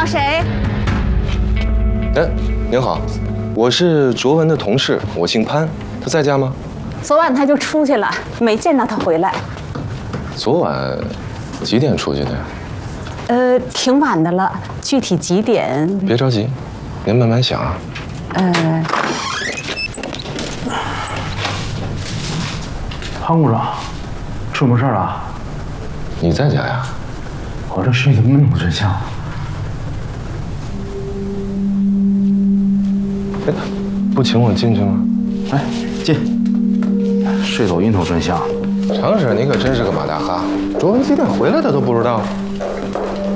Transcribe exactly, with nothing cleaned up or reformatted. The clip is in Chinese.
找谁？ 哎，您好，我是卓文的同事，我姓潘，他在家吗？ 昨晚他就出去了，没见到他回来。 昨晚几点出去的呀？ 呃，挺晚的了，具体几点？ 别着急，您慢慢想啊。 呃， 潘股长，出什么事儿了？ 你在家呀？ 我这睡得闷头真香。 哎，不请我进去吗？ 哎，进。睡得我晕头转向。 常婶，你可真是个马大哈，卓文几点回来的都不知道。